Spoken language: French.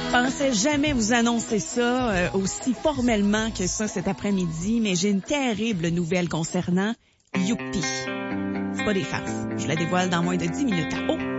pensais jamais vous annoncer ça aussi formellement que ça cet après-midi, mais j'ai une terrible nouvelle concernant Youpi. C'est pas des farces. Je la dévoile dans moins de 10 minutes. Oh!